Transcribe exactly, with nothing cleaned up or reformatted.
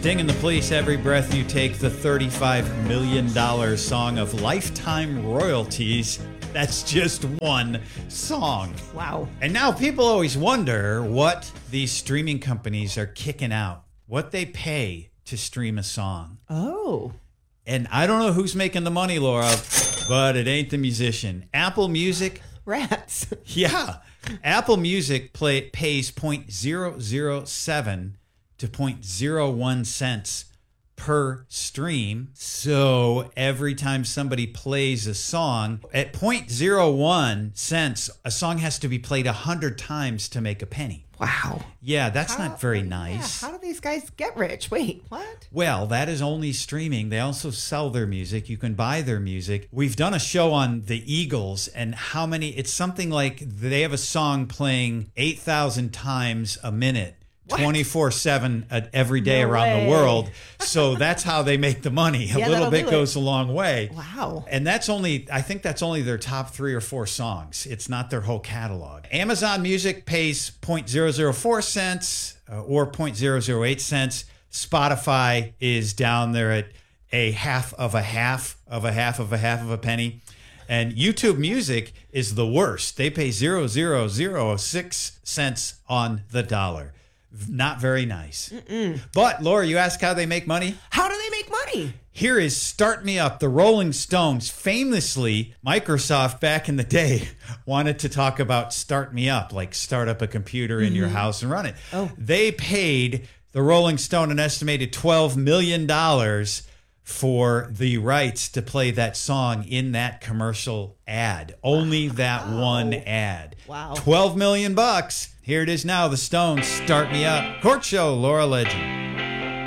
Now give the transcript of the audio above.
Sting and the Police, Every Breath You Take, the thirty-five million dollars song of lifetime royalties. That's just one song. Wow. And now people always wonder what these streaming companies are kicking out, what they pay to stream a song. Oh. And I don't know who's making the money, Laura, but it ain't the musician. Apple Music. Rats. Yeah. Apple Music play, pays zero point zero zero seven to zero point zero one cents per stream. So every time somebody plays a song, at zero point zero one cents, a song has to be played one hundred times to make a penny. Wow. Yeah, that's How- not very nice. Yeah, how do these guys get rich? Wait, what? Well, that is only streaming. They also sell their music. You can buy their music. We've done a show on the Eagles and how many, it's something like they have a song playing eight thousand times a minute. twenty-four seven every day No around way. the world. So that's how they make the money. A Yeah, little that'll bit do goes it. a long way. Wow. And that's only, I think that's only their top three or four songs. It's not their whole catalog. Amazon Music pays zero point zero zero four cents uh, or zero point zero zero eight cents. Spotify is down there at a half of a half of a half of a half of a penny. And YouTube Music is the worst. They pay zero point zero zero six cents on the dollar. Not very nice. Mm-mm. But, Laura, you ask how they make money? How do they make money? Here is Start Me Up. The Rolling Stones, famously, Microsoft back in the day wanted to talk about Start Me Up, like start up a computer in your house and run it. Oh. They paid the Rolling Stone an estimated twelve million dollars for the rights to play that song in that commercial ad. Only that one ad. Wow. twelve million bucks. Here it is now, the Stones, Start Me Up. Court Show, Laura Legend.